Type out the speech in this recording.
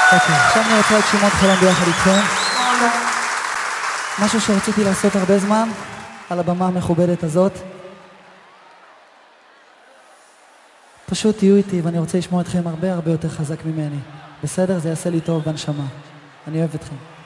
אוקיי, עכשיו אני רוצה להגשים חלום ביחד איתכם. משהו שרציתי לעשות הרבה זמן, על הבמה המכובדת הזאת. פשוט תהיו איתי ואני רוצה לשמוע אתכם הרבה יותר חזק ממני. בסדר? זה יעשה לי טוב בנשמה. אני אוהב אתכם.